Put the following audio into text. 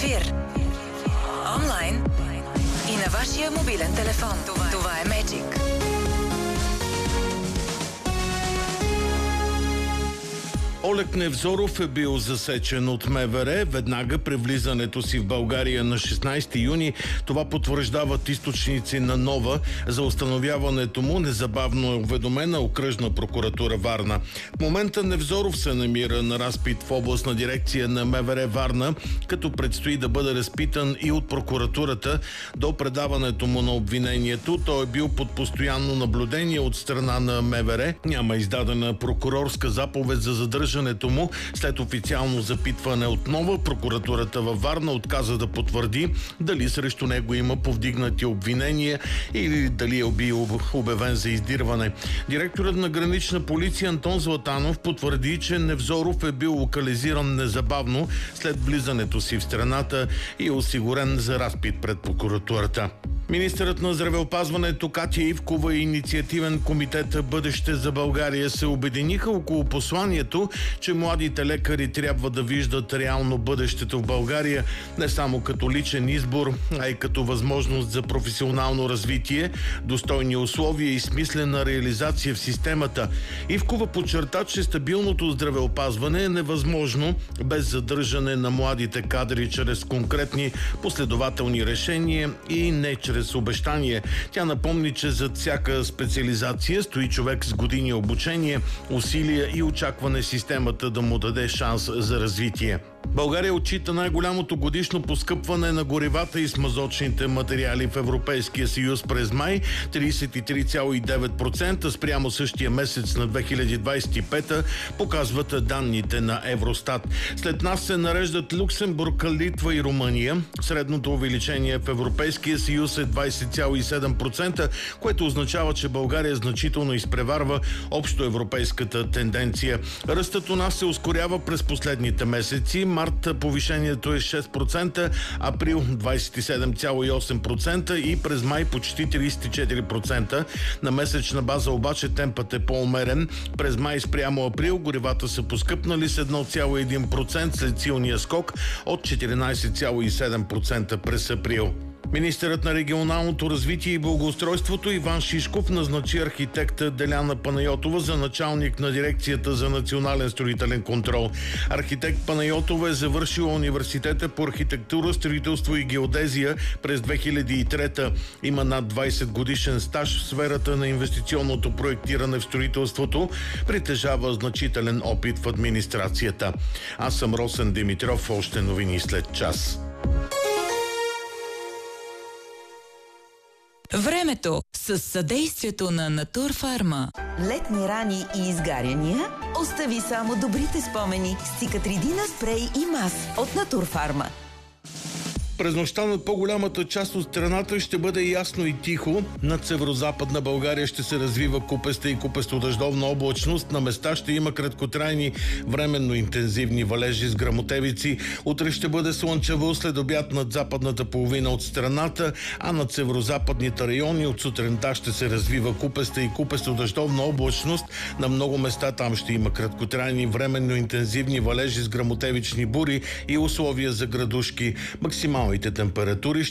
ефир. Онлайн и на вашия мобилен телефон. Това е Magic. Олег Невзоров е бил засечен от МВР веднага при влизането си в България на 16 юни. Това потвърждават източници на Нова. За установяването му незабавно е уведомена Окръжна прокуратура Варна. В момента Невзоров се намира на разпит в областна дирекция на МВР Варна, като предстои да бъде разпитан и от прокуратурата. До предаването му на обвинението той е бил под постоянно наблюдение от страна на МВР. Няма издадена прокурорска заповед за задържането му. След официално запитване от Нова, прокуратурата във Варна отказа да потвърди дали срещу него има повдигнати обвинения или дали е бил обявен за издирване. Директорът на Гранична полиция Антон Златанов потвърди, че Невзоров е бил локализиран незабавно след влизането си в страната и е осигурен за разпит пред прокуратурата. Министърът на здравеопазването Катя Ивкова и инициативен комитет Бъдеще за България се обединиха около посланието, че младите лекари трябва да виждат реално бъдещето в България не само като личен избор, а и като възможност за професионално развитие, достойни условия и смислена реализация в системата. Ивкова подчерта, че стабилното здравеопазване е невъзможно без задържане на младите кадри чрез конкретни последователни решения и не чрез обещание. Тя напомни, че зад всяка специализация стои човек с години обучение, усилия и очакване системата да му даде шанс за развитие. България отчита най-голямото годишно поскъпване на горивата и смазочните материали в Европейския съюз през май – 33,9% спрямо същия месец на 2025, показват данните на Евростат. След нас се нареждат Люксембург, Литва и Румъния. Средното увеличение в Европейския съюз е 20,7%, което означава, че България значително изпреварва общоевропейската тенденция. Ръстът у нас се ускорява през последните месеци. Март повишението е 6%, април 27,8% и през май почти 34%. На месечна база обаче темпът е по-умерен. През май спрямо април горивата са поскъпнали с 1,1% след силния скок от 14,7% през април. Министърът на регионалното развитие и благоустройството Иван Шишков назначи архитекта Деляна Панайотова за началник на дирекцията за национален строителен контрол. Архитект Панайотова е завършила университета по архитектура, строителство и геодезия през 2003. Има над 20 годишен стаж в сферата на инвестиционното проектиране в строителството. Притежава значителен опит в администрацията. Аз съм Росен Димитров. Още новини след час. Времето с съдействието на Натурфарма. Летни рани и изгаряния? Остави само добрите спомени с Циcatrидина спрей и мас от Натурфарма. През нощта над по-голямата част от страната ще бъде ясно и тихо. Над северозападна България ще се развива купеста и купесто-дъждовна облачност. На места ще има краткотрайни временно интензивни валежи с гръмотевици. Утре ще бъде слънчево, след обяд над западната половина от страната, а над северозападните райони от сутринта ще се развива купеста и купесто-дъждовна облачност. На много места там ще има краткотрайни временно интензивни валежи с гръмотевични бури и условия за градушки. Максималните температури